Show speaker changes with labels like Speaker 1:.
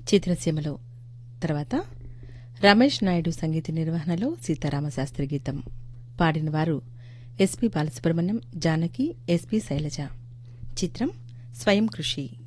Speaker 1: చిత్రసీమలో తర్వాత రమేష్ నాయుడు సంగీత నిర్వహణలో సీతారామశాస్త్రి గీతం పాడినవారు ఎస్పి బాలసుబ్రహ్మణ్యం, జానకి, ఎస్పి శైలజ. చిత్రం స్వయం కృషి.